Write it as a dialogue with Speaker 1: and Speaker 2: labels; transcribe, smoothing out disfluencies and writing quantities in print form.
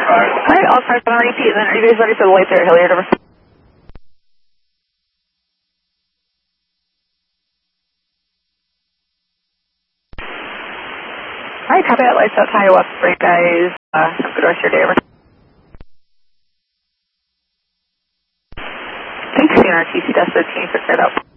Speaker 1: Alright, I'll try to repeat then. Are you guys ready for the lights there, Hilliard? Over. Alright, copy that. Lights out, tie you up. Great, guys. Have a good rest of your day. Over. Thanks, CNRTC Desk 13 for cleared up.